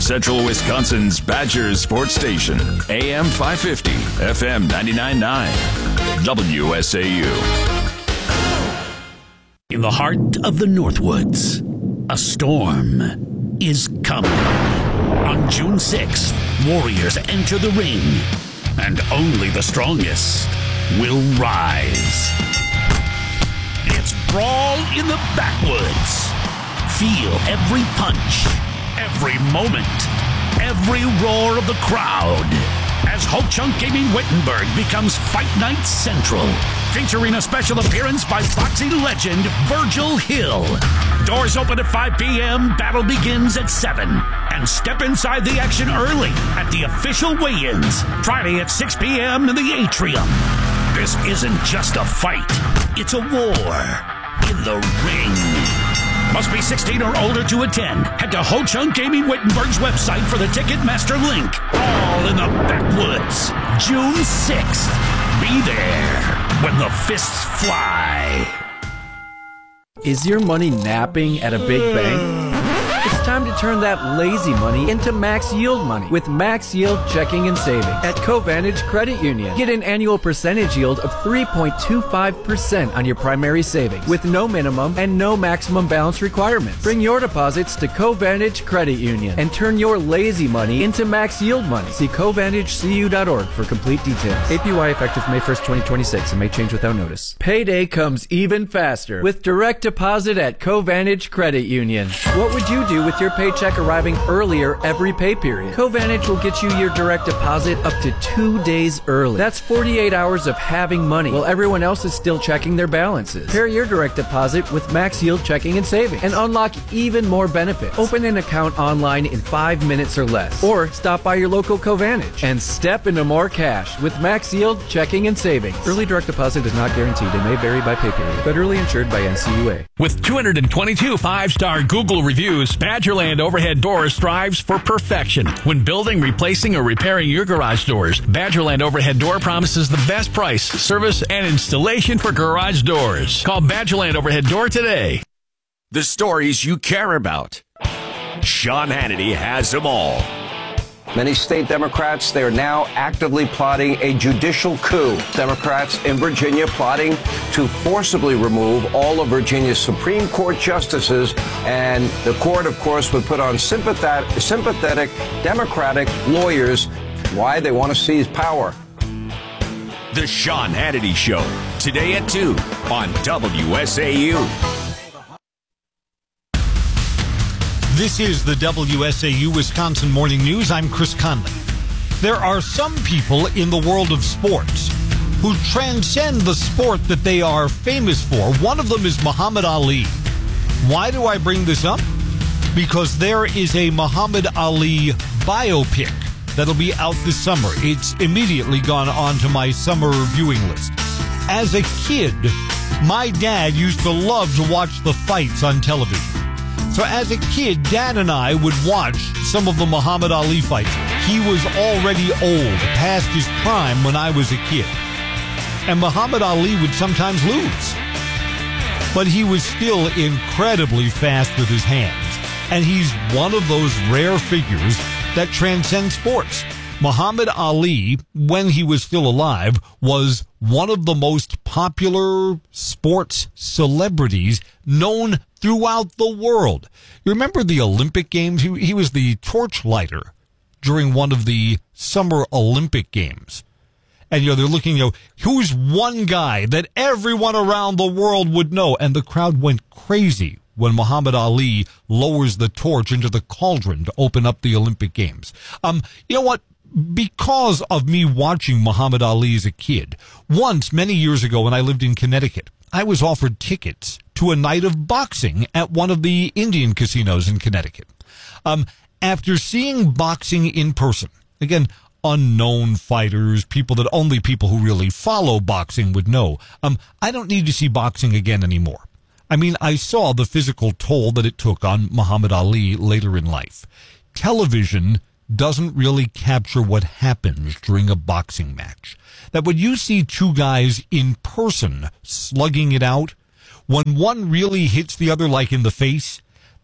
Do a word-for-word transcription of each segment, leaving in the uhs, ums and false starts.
Central Wisconsin's Badger Sports Station. A M five fifty, F M ninety-nine point nine. W S A U. In the heart of the Northwoods, a storm is coming. On June sixth, Warriors enter the ring, and only the strongest will rise. It's Brawl in the Backwoods. Feel every punch, every moment, every roar of the crowd as Ho-Chunk Gaming Wittenberg becomes Fight Night Central, featuring a special appearance by boxing legend Virgil Hill. Doors open at five p.m., battle begins at seven, and step inside the action early at the official weigh-ins, Friday at six p.m. in the Atrium. This isn't just a fight, it's a war in the ring. Must be sixteen or older to attend. Head to Ho-Chunk Gaming Wittenberg's website for the Ticketmaster link. All in the Backwoods, June sixth. Be there when the fists fly. Is your money napping at a big bank? It's time to turn that lazy money into max yield money with Max Yield Checking and Savings at Covantage Credit Union. Get an annual percentage yield of three point two five percent on your primary savings with no minimum and no maximum balance requirements. Bring your deposits to Covantage Credit Union and turn your lazy money into max yield money. See Covantage C U dot org for complete details. A P Y effective May first, twenty twenty-six and may change without notice. Payday comes even faster with direct deposit at Covantage Credit Union. What would you do with your paycheck arriving earlier every pay period? Covantage will get you your direct deposit up to two days early. That's forty-eight hours of having money while everyone else is still checking their balances. Pair your direct deposit with Max Yield Checking and Savings and unlock even more benefits. Open an account online in five minutes or less, or stop by your local Covantage and step into more cash with Max Yield Checking and Savings. Early direct deposit is not guaranteed and may vary by pay period. Federally insured by N C U A. With two hundred twenty-two five-star Google reviews, Badgerland Overhead Doors strives for perfection. When building, replacing, or repairing your garage doors, Badgerland Overhead Door promises the best price, service, and installation for garage doors. Call Badgerland Overhead Door today. The stories you care about. Sean Hannity has them all. Many state Democrats, they are now actively plotting a judicial coup. Democrats in Virginia plotting to forcibly remove all of Virginia's Supreme Court justices. And the court, of course, would put on sympathetic, sympathetic Democratic lawyers. Why? They want to seize power. The Sean Hannity Show, today at two on W S A U. This is the W S A U Wisconsin Morning News. I'm Chris Conley. There are some people in the world of sports who transcend the sport that they are famous for. One of them is Muhammad Ali. Why do I bring this up? Because there is a Muhammad Ali biopic that'll be out this summer. It's immediately gone on to my summer viewing list. As a kid, my dad used to love to watch the fights on television. So as a kid, Dad and I would watch some of the Muhammad Ali fights. He was already old, past his prime when I was a kid. And Muhammad Ali would sometimes lose. But he was still incredibly fast with his hands. And he's one of those rare figures that transcend sports. Muhammad Ali, when he was still alive, was one of the most popular sports celebrities known throughout the world. You remember the Olympic Games? He, he was the torchlighter during one of the Summer Olympic Games. And, you know, they're looking, you know, who's one guy that everyone around the world would know? And the crowd went crazy when Muhammad Ali lowers the torch into the cauldron to open up the Olympic Games. Um, you know what? Because of me watching Muhammad Ali as a kid, once, many years ago when I lived in Connecticut, I was offered tickets to a night of boxing at one of the Indian casinos in Connecticut. Um, after seeing boxing in person, again, unknown fighters, people that only people who really follow boxing would know, um, I don't need to see boxing again anymore. I mean, I saw the physical toll that it took on Muhammad Ali later in life. Television doesn't really capture what happens during a boxing match. That when you see two guys in person slugging it out, when one really hits the other like in the face,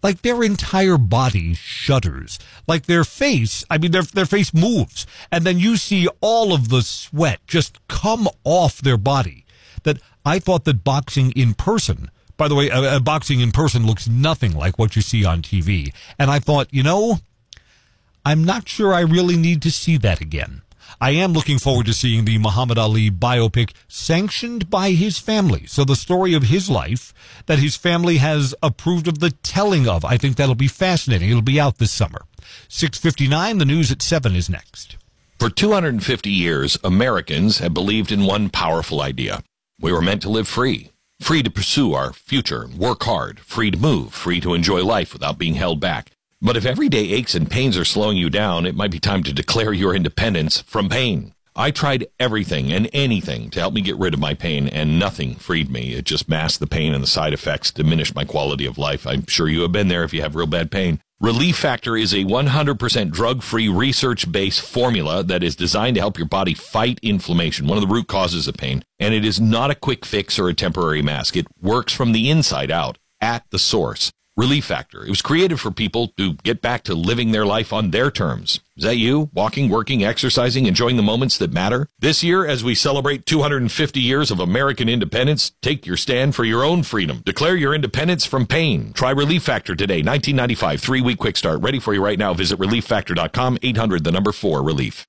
like their entire body shudders, like their face, I mean, their, their face moves, and then you see all of the sweat just come off their body. That I thought that boxing in person, by the way, uh, boxing in person looks nothing like what you see on T V. And I thought, you know, I'm not sure I really need to see that again. I am looking forward to seeing the Muhammad Ali biopic sanctioned by his family. So the story of his life that his family has approved of the telling of. I think that'll be fascinating. It'll be out this summer. six fifty-nine, the news at seven is next. For two hundred fifty years, Americans have believed in one powerful idea. We were meant to live free. Free to pursue our future, work hard, free to move, free to enjoy life without being held back. But if everyday aches and pains are slowing you down, it might be time to declare your independence from pain. I tried everything and anything to help me get rid of my pain, and nothing freed me. It just masked the pain and the side effects, diminished my quality of life. I'm sure you have been there if you have real bad pain. Relief Factor is a one hundred percent drug-free, research-based formula that is designed to help your body fight inflammation, one of the root causes of pain. And it is not a quick fix or a temporary mask. It works from the inside out, at the source. Relief Factor. It was created for people to get back to living their life on their terms. Is that you? Walking, working, exercising, enjoying the moments that matter? This year, as we celebrate two hundred fifty years of American independence, take your stand for your own freedom. Declare your independence from pain. Try Relief Factor today. nineteen ninety-five, three-week quick start. Ready for you right now. Visit relief factor dot com, eight hundred, the number four, relief.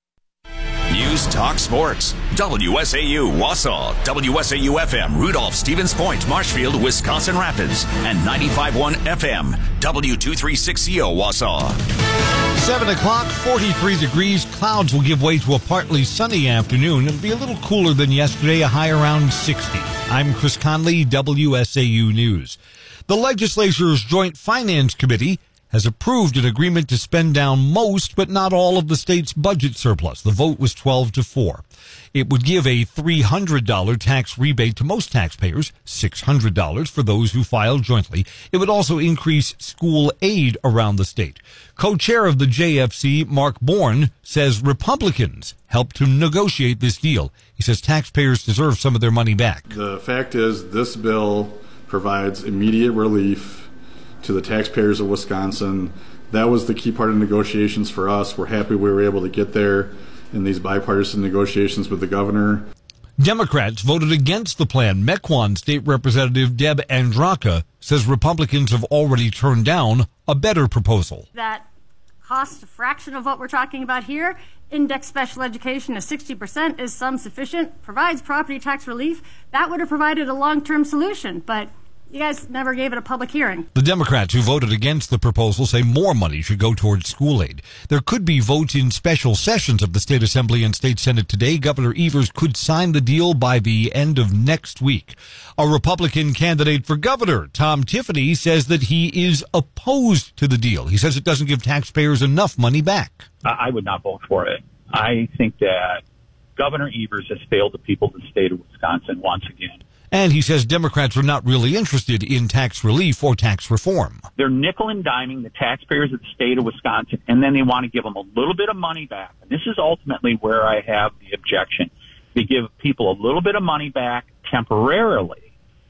News Talk Sports. W S A U Wausau, W S A U F M Rudolph Stevens Point, Marshfield, Wisconsin Rapids, and ninety-five point one F M W two thirty-six C O Wausau. seven o'clock, forty-three degrees. Clouds will give way to a partly sunny afternoon. It'll be a little cooler than yesterday, a high around sixty. I'm Chris Conley, W S A U News. The legislature's Joint Finance Committee has approved an agreement to spend down most but not all of the state's budget surplus. The vote was twelve to four. It would give a three hundred dollars tax rebate to most taxpayers, six hundred dollars for those who filed jointly. It would also increase school aid around the state. Co-chair of the J F C, Mark Bourne, says Republicans helped to negotiate this deal. He says taxpayers deserve some of their money back. The fact is, this bill provides immediate relief to the taxpayers of Wisconsin. That was the key part of negotiations for us. We're happy we were able to get there in these bipartisan negotiations with the governor. Democrats voted against the plan. Mequon State Representative Deb Andraka says Republicans have already turned down a better proposal. That costs a fraction of what we're talking about here. Index special education to sixty percent is some sufficient, provides property tax relief. That would have provided a long-term solution, but you guys never gave it a public hearing. The Democrats who voted against the proposal say more money should go towards school aid. There could be votes in special sessions of the State Assembly and State Senate today. Governor Evers could sign the deal by the end of next week. A Republican candidate for governor, Tom Tiffany, says that he is opposed to the deal. He says it doesn't give taxpayers enough money back. I would not vote for it. I think that Governor Evers has failed the people of the state of Wisconsin once again. And he says Democrats are not really interested in tax relief or tax reform. They're nickel and diming the taxpayers of the state of Wisconsin, and then they want to give them a little bit of money back. And this is ultimately where I have the objection. They give people a little bit of money back temporarily,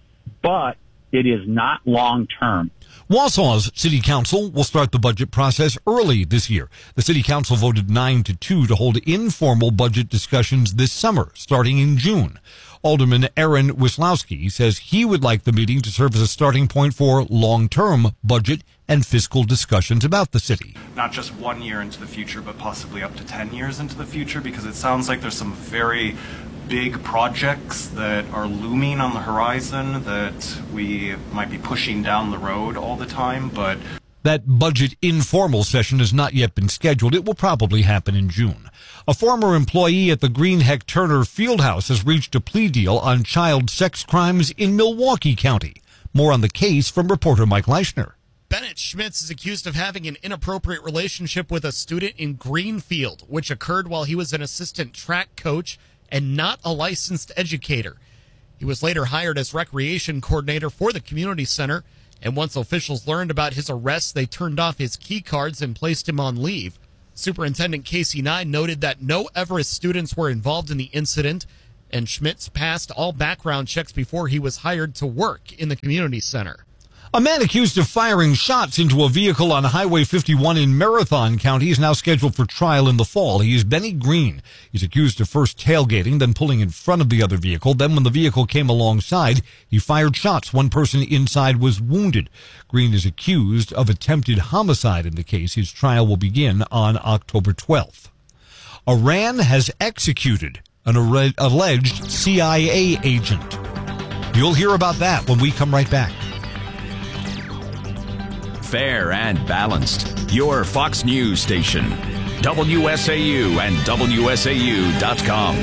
but it is not long-term. Wausau's City Council will start the budget process early this year. The City Council voted nine to two to hold informal budget discussions this summer, starting in June. Alderman Aaron Wislowski says he would like the meeting to serve as a starting point for long-term budget and fiscal discussions about the city. Not just one year into the future, but possibly up to ten years into the future, because it sounds like there's some very big projects that are looming on the horizon that we might be pushing down the road all the time, but that budget informal session has not yet been scheduled. It will probably happen in June. A former employee at the Greenheck Turner Fieldhouse has reached a plea deal on child sex crimes in Milwaukee County. More on the case from reporter Mike Leischner. Bennett Schmitz is accused of having an inappropriate relationship with a student in Greenfield, which occurred while he was an assistant track coach and not a licensed educator. He was later hired as recreation coordinator for the community center, and once officials learned about his arrest, they turned off his key cards and placed him on leave. Superintendent Casey Nye noted that no Everest students were involved in the incident, and Schmitz passed all background checks before he was hired to work in the community center. A man accused of firing shots into a vehicle on Highway fifty-one in Marathon County is now scheduled for trial in the fall. He is Benny Green. He's accused of first tailgating, then pulling in front of the other vehicle. Then when the vehicle came alongside, he fired shots. One person inside was wounded. Green is accused of attempted homicide in the case. His trial will begin on October twelfth. Iran has executed an alleged C I A agent. You'll hear about that when we come right back. Fair and balanced. Your Fox News station. W S A U and W S A U dot com.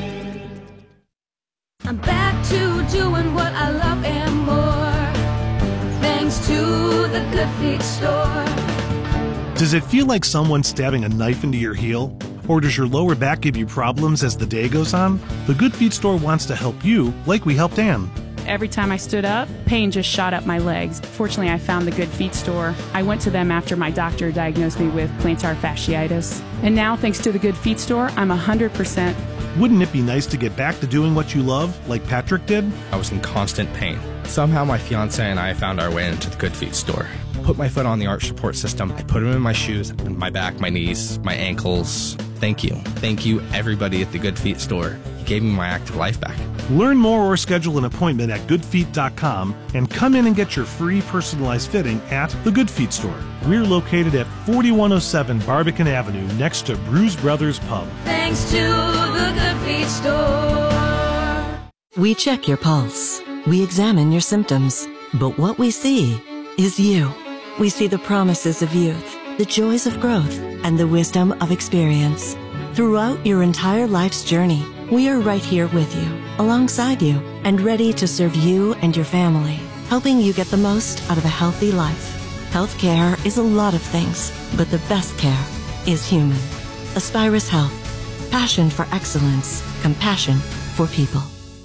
I'm back to doing what I love and more. Thanks to the Good Feet store. Does it feel like someone's stabbing a knife into your heel? Or does your lower back give you problems as the day goes on? The Good Feet store wants to help you like we helped Ann. Every time I stood up, pain just shot up my legs. Fortunately, I found the Good Feet store. I went to them after my doctor diagnosed me with plantar fasciitis. And now, thanks to the Good Feet store, I'm one hundred percent. Wouldn't it be nice to get back to doing what you love, like Patrick did? I was in constant pain. Somehow my fiance and I found our way into the Good Feet store. Put my foot on the arch support system. I put them in my shoes, my back, my knees, my ankles. Thank you. Thank you, everybody at the Good Feet store. You gave me my active life back. Learn more or schedule an appointment at good feet dot com and come in and get your free personalized fitting at the Good Feet store. We're located at forty-one oh seven Barbican Avenue next to Bruise Brothers Pub. Thanks to the Good Feet store. We check your pulse. We examine your symptoms. But what we see is you. We see the promises of youth, the joys of growth, and the wisdom of experience. Throughout your entire life's journey, we are right here with you, alongside you, and ready to serve you and your family, helping you get the most out of a healthy life. Healthcare is a lot of things, but the best care is human. Aspirus Health. Passion for excellence. Compassion for people.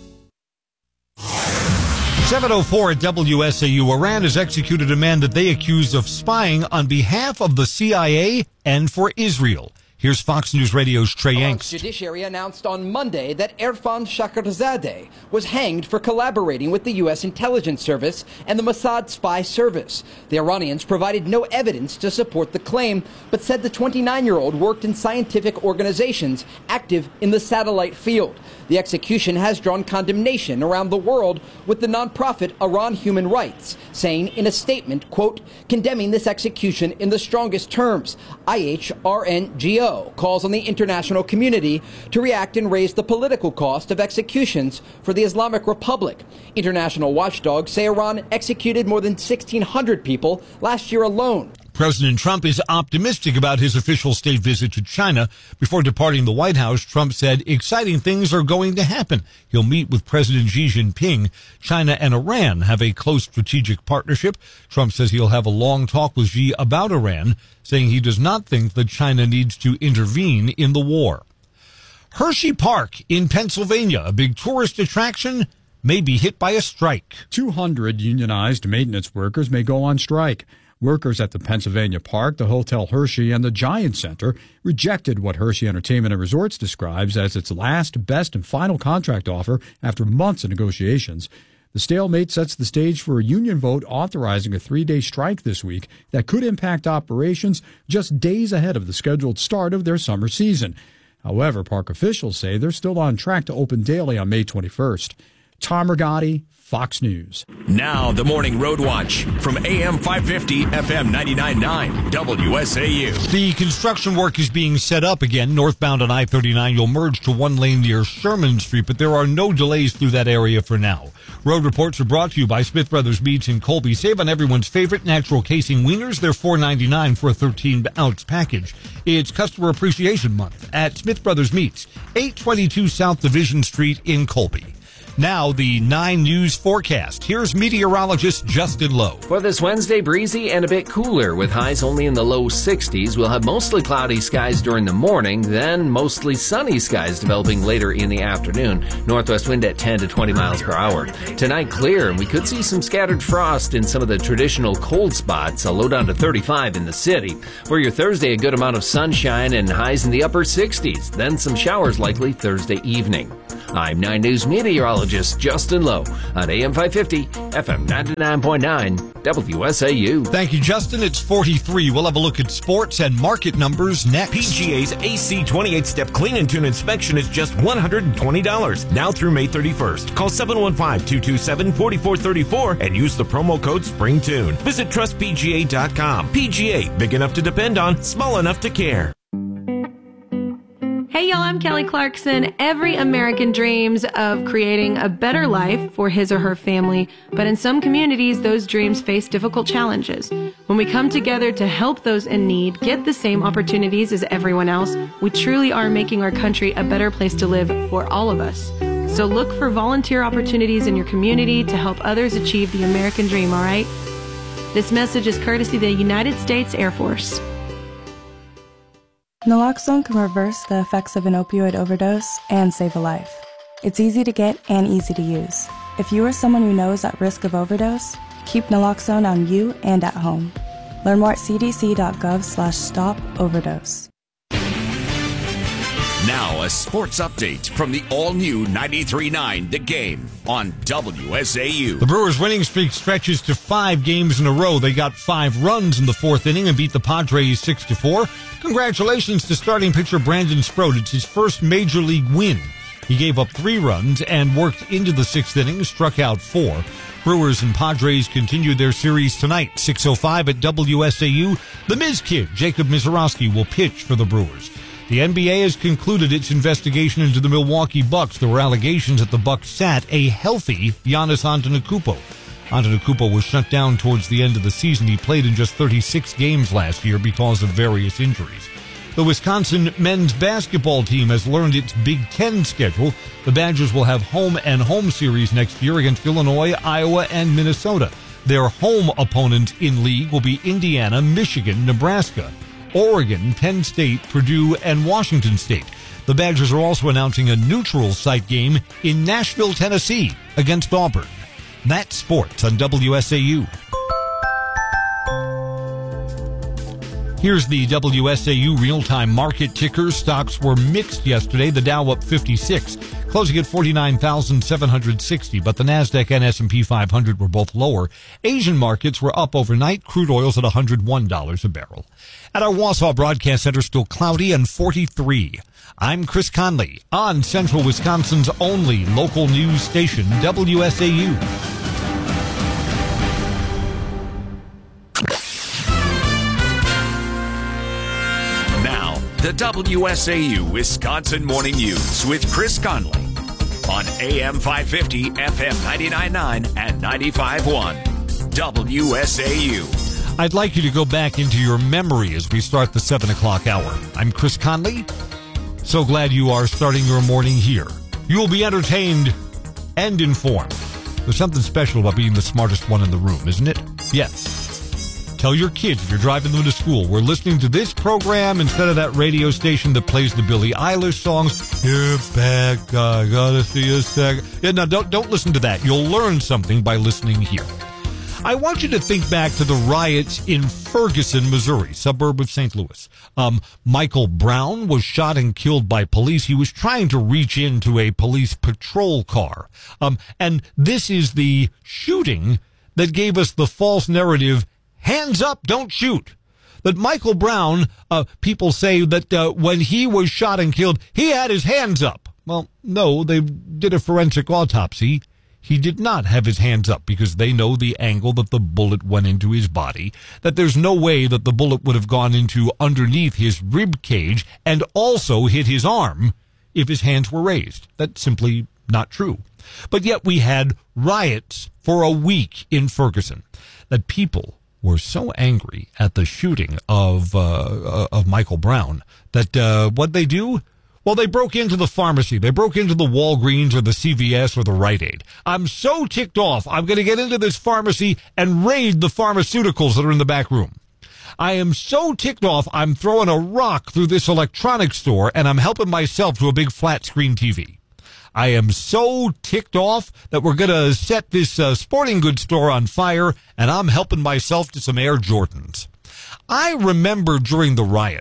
seven oh four at W S A U. Iran has executed a man that they accused of spying on behalf of the C I A and for Israel. Here's Fox News Radio's Trey Yanks. Judiciary announced on Monday that Erfan Shahrazadeh was hanged for collaborating with the U S intelligence service and the Mossad spy service. The Iranians provided no evidence to support the claim, but said the twenty-nine-year-old worked in scientific organizations active in the satellite field. The execution has drawn condemnation around the world, with the nonprofit Iran Human Rights saying in a statement, quote, condemning this execution in the strongest terms. I H R N G O calls on the international community to react and raise the political cost of executions for the Islamic Republic. International watchdogs say Iran executed more than sixteen hundred people last year alone. President Trump is optimistic about his official state visit to China. Before departing the White House, Trump said exciting things are going to happen. He'll meet with President Xi Jinping. China and Iran have a close strategic partnership. Trump says he'll have a long talk with Xi about Iran, saying he does not think that China needs to intervene in the war. Hershey Park in Pennsylvania, a big tourist attraction, may be hit by a strike. two hundred unionized maintenance workers may go on strike. Workers at the Pennsylvania Park, the Hotel Hershey, and the Giant Center rejected what Hershey Entertainment and Resorts describes as its last, best, and final contract offer after months of negotiations. The stalemate sets the stage for a union vote authorizing a three-day strike this week that could impact operations just days ahead of the scheduled start of their summer season. However, park officials say they're still on track to open daily on May twenty-first. Tom Rigotti, Fox News. Now the Morning Road Watch from A M five fifty, F M ninety-nine point nine, W S A U. The construction work is being set up again. Northbound on I thirty-nine, you'll merge to one lane near Sherman Street, but there are no delays through that area for now. Road reports are brought to you by Smith Brothers Meats in Colby. Save on everyone's favorite natural casing wieners. They're four ninety-nine for a thirteen ounce package. It's Customer Appreciation Month at Smith Brothers Meats, eight twenty-two South Division Street in Colby. Now, the nine News forecast. Here's meteorologist Justin Lowe. For this Wednesday, breezy and a bit cooler with highs only in the low sixties. We'll have mostly cloudy skies during the morning, then mostly sunny skies developing later in the afternoon. Northwest wind at ten to twenty miles per hour. Tonight, clear, and we could see some scattered frost in some of the traditional cold spots, a low down to thirty-five in the city. For your Thursday, a good amount of sunshine and highs in the upper sixties. Then some showers likely Thursday evening. I'm nine News meteorologist Justin Lowe on A M five fifty, F M ninety-nine point nine, W S A U. Thank you, Justin. It's forty-three. We'll have a look at sports and market numbers next. P G A's A C twenty-eight step clean and tune inspection is just one hundred twenty dollars now through May thirty-first. Call seven one five, two two seven, four four three four and use the promo code SPRINGTUNE. Visit trust P G A dot com. P G A, big enough to depend on, small enough to care. Hey y'all, I'm Kelly Clarkson. Every American dreams of creating a better life for his or her family, but in some communities, those dreams face difficult challenges. When we come together to help those in need get the same opportunities as everyone else, we truly are making our country a better place to live for all of us. So look for volunteer opportunities in your community to help others achieve the American dream, all right? This message is courtesy of the United States Air Force. Naloxone can reverse the effects of an opioid overdose and save a life. It's easy to get and easy to use. If you or someone you know is at risk of overdose, keep naloxone on you and at home. Learn more at c d c dot gov slash stop overdose. Now a sports update from the all-new ninety-three point nine The Game on W S A U. The Brewers' winning streak stretches to five games in a row. They got five runs in the fourth inning and beat the Padres six to four. Congratulations to starting pitcher Brandon Sproat. It's his first major league win. He gave up three runs and worked into the sixth inning, struck out four. Brewers and Padres continued their series tonight, six oh five at W S A U. The Miz Kid, Jacob Mizorowski, will pitch for the Brewers. The N B A has concluded its investigation into the Milwaukee Bucks. There were allegations that the Bucks sat a healthy Giannis Antetokounmpo. Antetokounmpo was shut down towards the end of the season. He played in just thirty-six games last year because of various injuries. The Wisconsin men's basketball team has learned its Big Ten schedule. The Badgers will have home and home series next year against Illinois, Iowa, and Minnesota. Their home opponents in league will be Indiana, Michigan, Nebraska, Oregon, Penn State, Purdue, and Washington State. The Badgers are also announcing a neutral site game in Nashville, Tennessee against Auburn. That's sports on W S A U. Here's the W S A U real-time market ticker. Stocks were mixed yesterday. The Dow up fifty-six, closing at forty-nine thousand seven hundred sixty, but the Nasdaq and S and P five hundred were both lower. Asian markets were up overnight. Crude oil's at one hundred one dollars a barrel. At our Wausau Broadcast Center, still cloudy and forty-three. I'm Chris Conley on Central Wisconsin's only local news station, W S A U. Now, the W S A U Wisconsin Morning News with Chris Conley on A M five fifty, F M ninety-nine point nine and ninety-five point one. W S A U. I'd like you to go back into your memory as we start the seven o'clock hour. I'm Chris Conley. So glad you are starting your morning here. You will be entertained and informed. There's something special about being the smartest one in the room, isn't it? Yes. Tell your kids if you're driving them to school, we're listening to this program instead of that radio station that plays the Billie Eilish songs. You're back, I gotta see a second. Yeah, no, don't, don't listen to that. You'll learn something by listening here. I want you to think back to the riots in Ferguson, Missouri, suburb of Saint Louis. Um, Michael Brown was shot and killed by police. He was trying to reach into a police patrol car. Um, and this is the shooting that gave us the false narrative, hands up, don't shoot. That Michael Brown, uh, people say that uh, when he was shot and killed, he had his hands up. Well, no, they did a forensic autopsy. He did not have his hands up because they know the angle that the bullet went into his body, that there's no way that the bullet would have gone into underneath his rib cage and also hit his arm if his hands were raised. That's simply not true. But yet we had riots for a week in Ferguson that people were so angry at the shooting of uh, of Michael Brown that uh, what'd they do? Well, they broke into the pharmacy. They broke into the Walgreens or the C V S or the Rite Aid. I'm so ticked off. I'm going to get into this pharmacy and raid the pharmaceuticals that are in the back room. I am so ticked off, I'm throwing a rock through this electronics store and I'm helping myself to a big flat screen T V. I am so ticked off that we're going to set this uh, sporting goods store on fire and I'm helping myself to some Air Jordans. I remember during the riots,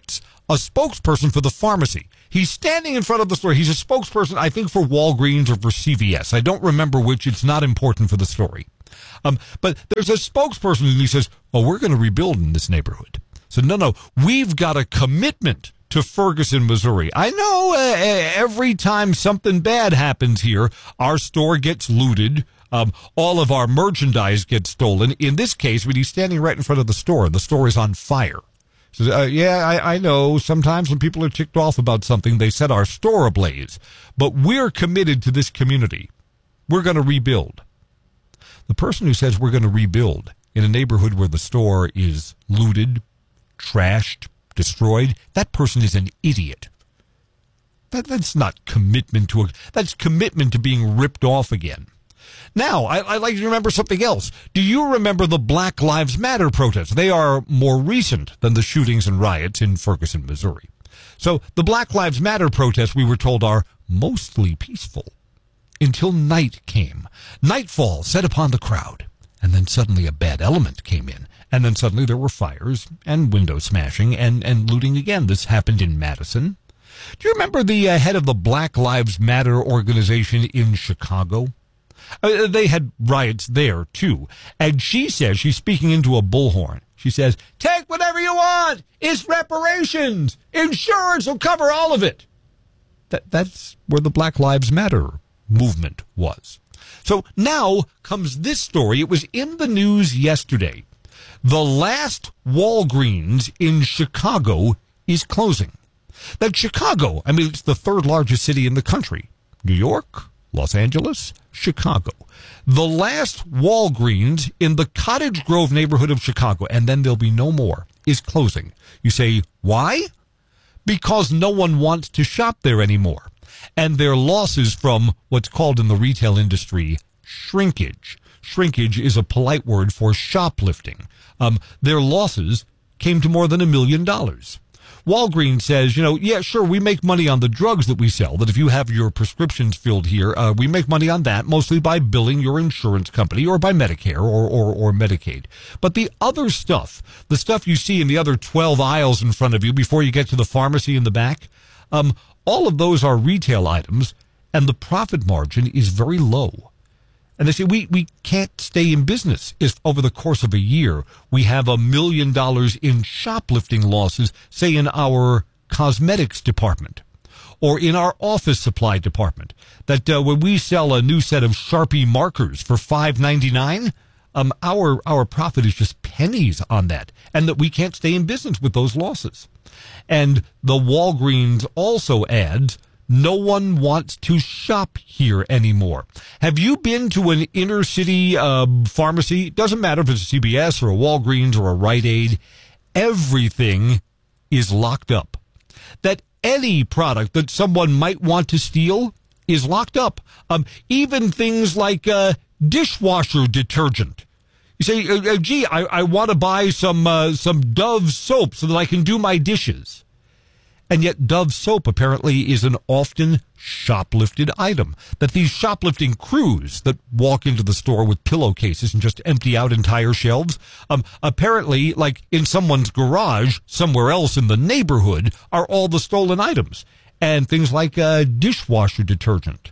a spokesperson for the pharmacy. He's standing in front of the store. He's a spokesperson, I think, for Walgreens or for C V S. I don't remember which. It's not important for the story. Um, but there's a spokesperson, and he says, oh, we're going to rebuild in this neighborhood. So, no, no, we've got a commitment to Ferguson, Missouri. I know uh, every time something bad happens here, our store gets looted. Um, all of our merchandise gets stolen. In this case, when he's standing right in front of the store, the store is on fire. So, uh, yeah, I, I know sometimes when people are ticked off about something, they set our store ablaze. But we're committed to this community. We're going to rebuild. The person who says we're going to rebuild in a neighborhood where the store is looted, trashed, destroyed, that person is an idiot. That, that's not commitment to a, that's commitment to being ripped off again. Now, I, I'd like you to remember something else. Do you remember the Black Lives Matter protests? They are more recent than the shootings and riots in Ferguson, Missouri. So the Black Lives Matter protests, we were told, are mostly peaceful until night came. Nightfall set upon the crowd, and then suddenly a bad element came in. And then suddenly there were fires and window smashing and, and looting again. This happened in Madison. Do you remember the uh, head of the Black Lives Matter organization in Chicago? Uh, they had riots there, too. And she says, she's speaking into a bullhorn. She says, take whatever you want. It's reparations. Insurance will cover all of it. That, that's where the Black Lives Matter movement was. So now comes this story. It was in the news yesterday. The last Walgreens in Chicago is closing. That Chicago, I mean, it's the third largest city in the country. New York, Los Angeles, Chicago. The last Walgreens in the Cottage Grove neighborhood of Chicago, and then there'll be no more, is closing. You say, why? Because no one wants to shop there anymore. And their losses from what's called in the retail industry shrinkage. Shrinkage is a polite word for shoplifting. Um, their losses came to more than a million dollars. Walgreens says, you know, yeah, sure, we make money on the drugs that we sell, that if you have your prescriptions filled here, uh, we make money on that, mostly by billing your insurance company or by Medicare or, or, or Medicaid. But the other stuff, the stuff you see in the other twelve aisles in front of you before you get to the pharmacy in the back, um, all of those are retail items, and the profit margin is very low. And they say, we, we can't stay in business if over the course of a year we have a million dollars in shoplifting losses, say in our cosmetics department or in our office supply department, that uh, when we sell a new set of Sharpie markers for five ninety-nine, um, our, our profit is just pennies on that, and that we can't stay in business with those losses. And the Walgreens also adds, no one wants to shop here anymore. Have you been to an inner city uh, pharmacy? Doesn't matter if it's a C B S or a Walgreens or a Rite Aid. Everything is locked up. That any product that someone might want to steal is locked up. Um, even things like uh, dishwasher detergent. You say, uh, gee, I, I want to buy some uh, some Dove soap so that I can do my dishes. And yet Dove soap apparently is an often shoplifted item. That these shoplifting crews that walk into the store with pillowcases and just empty out entire shelves, um, apparently, like in someone's garage somewhere else in the neighborhood, are all the stolen items. And things like uh, dishwasher detergent,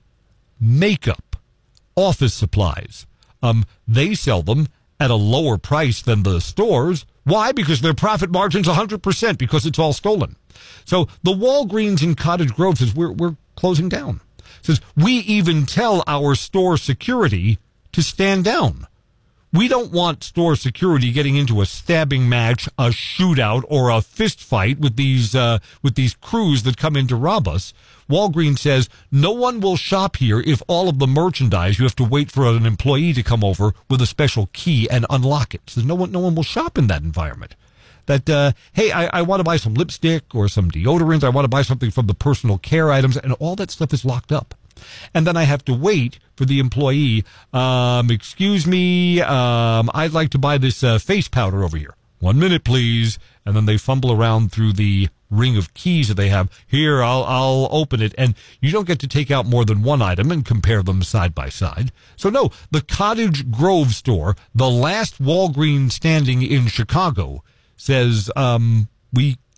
makeup, office supplies. Um, they sell them at a lower price than the stores. Why? Because their profit margin's one hundred percent because it's all stolen. So the Walgreens in Cottage Grove says we're, we're closing down. Says we even tell our store security to stand down. We don't want store security getting into a stabbing match, a shootout, or a fist fight with these uh, with these crews that come in to rob us. Walgreens says no one will shop here if all of the merchandise, you have to wait for an employee to come over with a special key and unlock it. Says no one, no one will shop in that environment. That, uh, hey, I, I want to buy some lipstick or some deodorant. I want to buy something from the personal care items, and all that stuff is locked up. And then I have to wait for the employee. Um, excuse me, um, I'd like to buy this uh, face powder over here. One minute, please. And then they fumble around through the ring of keys that they have. Here, I'll, I'll open it. And you don't get to take out more than one item and compare them side by side. So no, the Cottage Grove store, the last Walgreens standing in Chicago, says um, we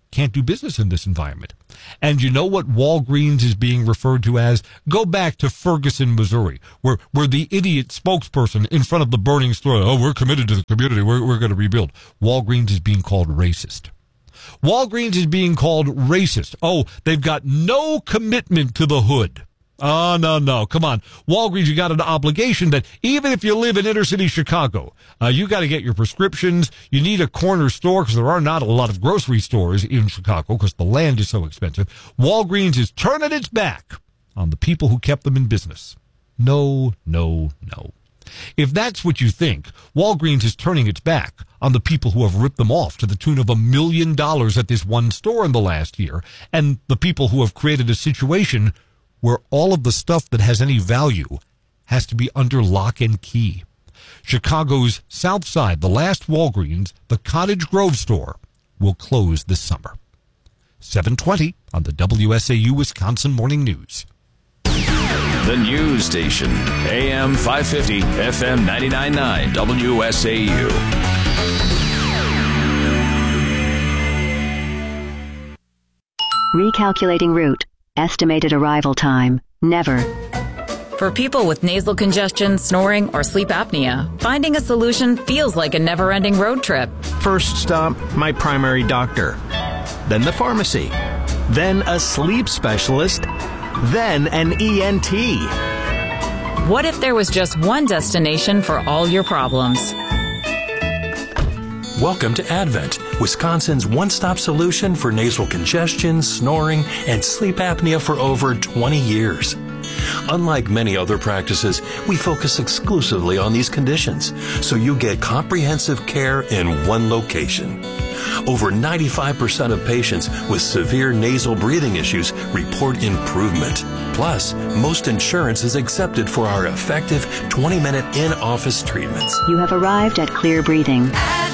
can't do business in this environment. And you know what Walgreens is being referred to as? Go back to Ferguson, Missouri, where, where the idiot spokesperson in front of the burning store, oh, we're committed to the community, we're, we're going to rebuild. Walgreens is being called racist. Walgreens is being called racist. Oh, they've got no commitment to the hood. Oh, no, no. Come on. Walgreens, you got an obligation that even if you live in inner city Chicago, uh, you got to get your prescriptions. You need a corner store because there are not a lot of grocery stores in Chicago because the land is so expensive. Walgreens is turning its back on the people who kept them in business. No, no, no. If that's what you think, Walgreens is turning its back on the people who have ripped them off to the tune of a million dollars at this one store in the last year, and the people who have created a situation where all of the stuff that has any value has to be under lock and key. Chicago's South Side, the last Walgreens, the Cottage Grove store, will close this summer. seven twenty on the W S A U Wisconsin Morning News. The news station, A M five fifty, F M ninety-nine point nine, W S A U. Recalculating route. Estimated arrival time. Never. For people with nasal congestion, snoring, or sleep apnea, finding a solution feels like a never-ending road trip. First stop, my primary doctor. Then the pharmacy. Then a sleep specialist. Then an E N T. What if there was just one destination for all your problems? Welcome to Advent, Wisconsin's one-stop solution for nasal congestion, snoring, and sleep apnea for over twenty years. Unlike many other practices, we focus exclusively on these conditions, so you get comprehensive care in one location. Over ninety-five percent of patients with severe nasal breathing issues report improvement. Plus, most insurance is accepted for our effective twenty-minute in-office treatments. You have arrived at Clear Breathing.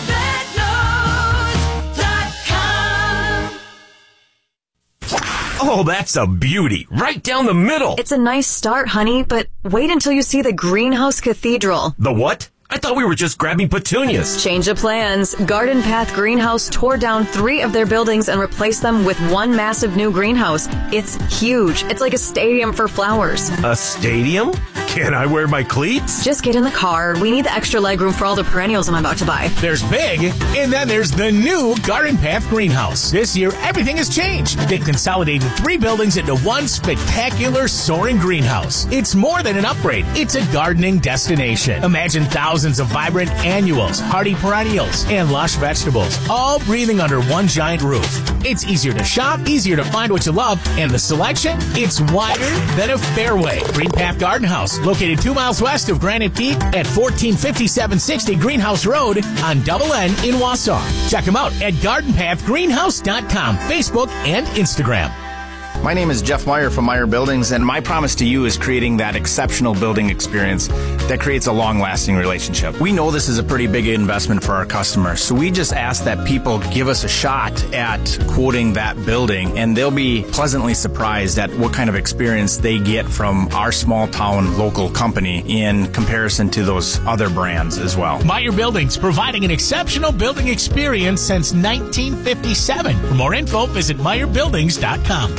Oh, that's a beauty. Right down the middle. It's a nice start, honey, but wait until you see the Greenhouse Cathedral. The what? I thought we were just grabbing petunias. Change of plans. Garden Path Greenhouse tore down three of their buildings and replaced them with one massive new greenhouse. It's huge. It's like a stadium for flowers. A stadium? Can I wear my cleats? Just get in the car. We need the extra legroom for all the perennials I'm about to buy. There's big, and then there's the new Garden Path Greenhouse. This year, everything has changed. They've consolidated three buildings into one spectacular soaring greenhouse. It's more than an upgrade. It's a gardening destination. Imagine thousands of vibrant annuals, hardy perennials, and lush vegetables, all breathing under one giant roof. It's easier to shop, easier to find what you love, and the selection, it's wider than a fairway. Green Path Garden House, located two miles west of Granite Peak at fourteen fifty-seven sixty Greenhouse Road on Double N in Wausau. Check them out at garden path greenhouse dot com, Facebook, and Instagram. My name is Jeff Meyer from Meyer Buildings, and my promise to you is creating that exceptional building experience that creates a long-lasting relationship. We know this is a pretty big investment for our customers, so we just ask that people give us a shot at quoting that building, and they'll be pleasantly surprised at what kind of experience they get from our small-town local company in comparison to those other brands as well. Meyer Buildings, providing an exceptional building experience since nineteen fifty-seven. For more info, visit meyer buildings dot com.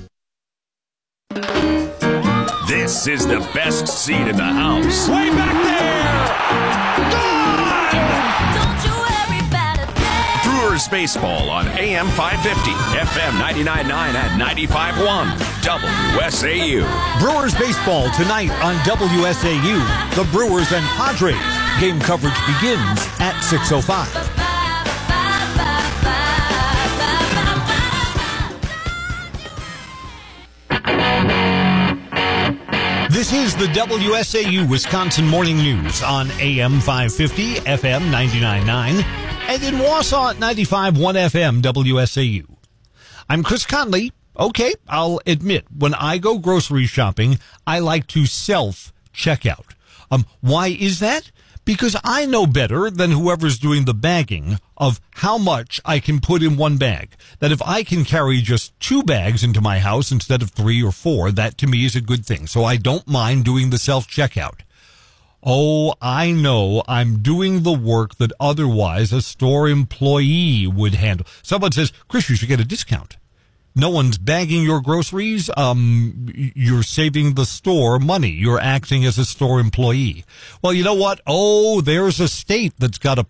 This is the best seat in the house. Way back there! Brewers Baseball on A M five fifty, F M ninety-nine point nine and ninety-five point one, W S A U. Brewers Baseball tonight on W S A U. The Brewers and Padres. Game coverage begins at six oh five. This is the W S A U Wisconsin Morning News on A M five fifty, F M ninety-nine point nine, and in Wausau at ninety-five point one F M W S A U. I'm Chris Conley. Okay, I'll admit, when I go grocery shopping, I like to self-check out. Um, why is that? Because I know better than whoever's doing the bagging of how much I can put in one bag. That if I can carry just two bags into my house instead of three or four, that to me is a good thing. So I don't mind doing the self-checkout. Oh, I know I'm doing the work that otherwise a store employee would handle. Someone says, Chris, you should get a discount. No one's bagging your groceries. Um, you're saving the store money. You're acting as a store employee. Well, you know what? Oh, there's a state that's got a